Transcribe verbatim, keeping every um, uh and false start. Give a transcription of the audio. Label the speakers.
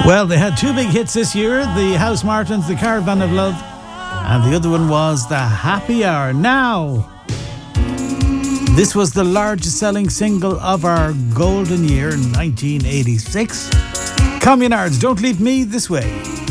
Speaker 1: Well, they had two big hits this year, the House Martins, the Caravan of Love, and the other one was the Happy Hour. Now, this was the largest selling single of our golden year, nineteen eighty-six. Communards, Don't Leave Me This Way.